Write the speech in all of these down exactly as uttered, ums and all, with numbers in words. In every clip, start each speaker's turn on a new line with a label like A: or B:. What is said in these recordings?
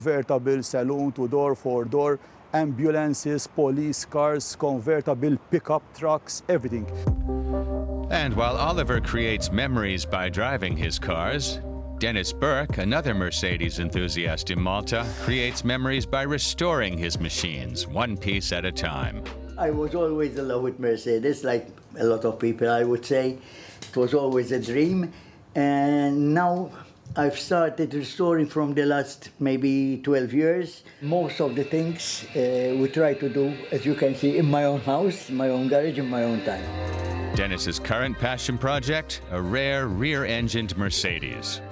A: Convertible saloon to door for door, ambulances, police cars, convertible pickup trucks, everything.
B: And while Oliver creates memories by driving his cars, Dennis Burke, another Mercedes enthusiast in Malta, creates memories by restoring his machines, one piece at a time.
C: I was always in love with Mercedes, like a lot of people, I would say. It was always a dream. And now I've started restoring from the last maybe twelve years. Most of the things uh, we try to do, as you can see, in my own house, in my own garage, in my own time.
B: Dennis's current passion project, a rare rear-engined Mercedes.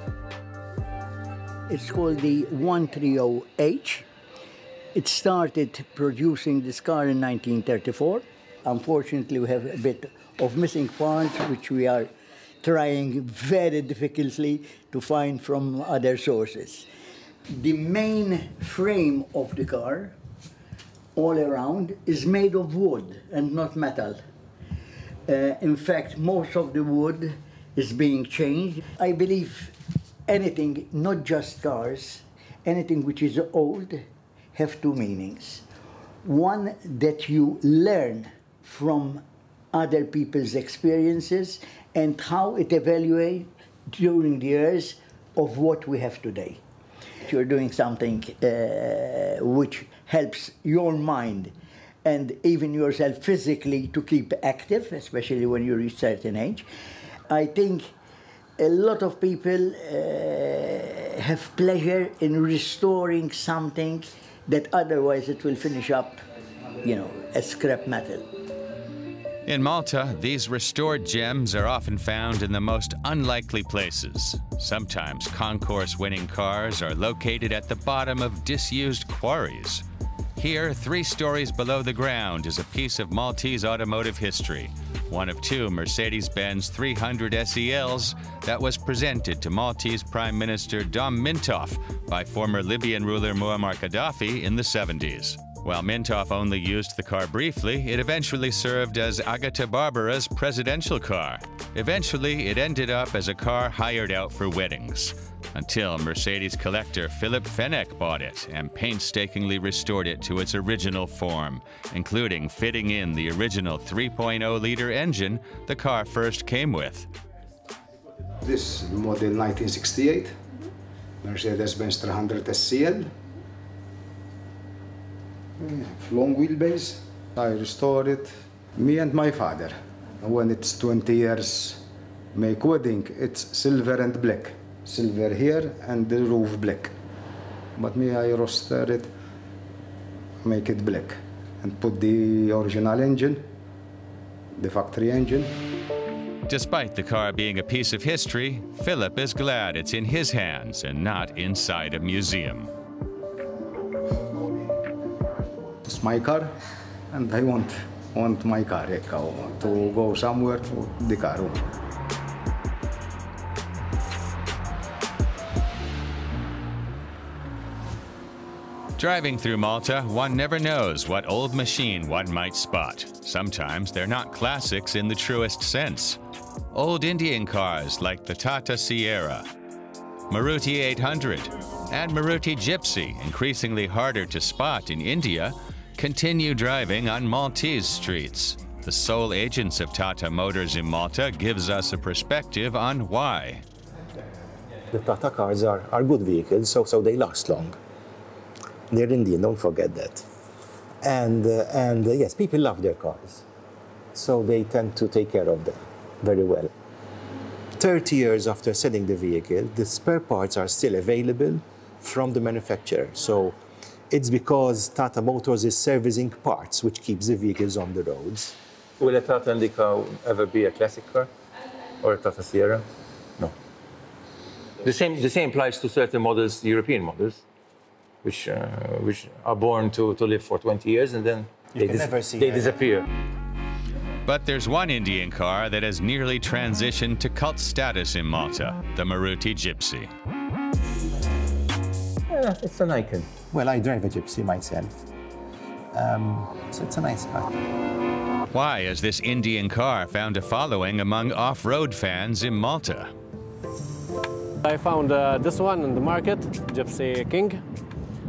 C: It's called the one thirty H. It started producing this car in nineteen thirty-four. Unfortunately, we have a bit of missing parts, which we are trying very difficultly to find from other sources. The main frame of the car, all around, is made of wood and not metal. Uh, in fact, most of the wood is being changed. I believe anything, not just cars, anything which is old, have two meanings. One, that you learn from other people's experiences and how it evaluates during the years of what we have today. You're doing something uh, which helps your mind and even yourself physically to keep active, especially when you reach a certain age. I think a lot of people uh, have pleasure in restoring something that otherwise it will finish up, you know, as scrap metal.
B: In Malta, these restored gems are often found in the most unlikely places. Sometimes concourse-winning cars are located at the bottom of disused quarries. Here, three stories below the ground, is a piece of Maltese automotive history, one of two Mercedes-Benz three hundred S E Ls that was presented to Maltese Prime Minister Dom Mintoff by former Libyan ruler Muammar Gaddafi in the seventies. While Mintoff only used the car briefly, it eventually served as Agata Barbara's presidential car. Eventually, it ended up as a car hired out for weddings, until Mercedes collector Philip Fenech bought it and painstakingly restored it to its original form, including fitting in the original three point oh liter engine the car first came with.
D: This model nineteen sixty-eight, Mercedes-Benz three hundred S E L. Long wheelbase. I restored it, me and my father. When it's twenty years make wedding, it's silver and black. Silver here and the roof black. But me, I restore it, make it black, and put the original engine, the factory engine.
B: Despite the car being a piece of history, Philip is glad it's in his hands and not inside a museum.
D: It's my car, and I want, want my car to go somewhere to the car.
B: Driving through Malta, one never knows what old machine one might spot. Sometimes they're not classics in the truest sense. Old Indian cars like the Tata Sierra, Maruti eight hundred, and Maruti Gypsy, increasingly harder to spot in India, continue driving on Maltese streets. The sole agents of Tata Motors in Malta gives us a perspective on why.
E: The Tata cars are, are good vehicles, so, so they last long. They're Indian, don't forget that. And, uh, and uh, yes, people love their cars, so they tend to take care of them very well. thirty years after selling the vehicle, the spare parts are still available from the manufacturer. So it's because Tata Motors is servicing parts which keeps the vehicles on the roads.
F: Will a Tata Indica ever be a classic car? Or a Tata Sierra? No. The same, the same applies to certain models, European models, which, uh, which are born to, to live for twenty years and then
E: you
F: they,
E: can
F: dis
E: never see
F: they
E: it.
F: disappear.
B: But there's one Indian car that has nearly transitioned to cult status in Malta, the Maruti Gypsy.
F: Yeah, it's an icon.
E: Well, I drive a Gypsy myself, um, so it's a nice car.
B: Why has this Indian car found a following among off-road fans in Malta?
G: I found uh, this one in the market, Gypsy King.